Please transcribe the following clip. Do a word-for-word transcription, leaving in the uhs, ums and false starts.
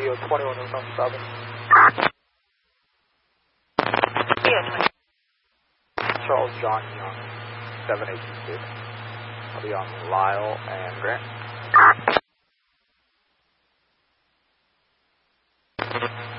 Leo twenty-one is on seven. Leo twenty. Charles John Young, seven eight two six. I'll be on Lyle and Grant.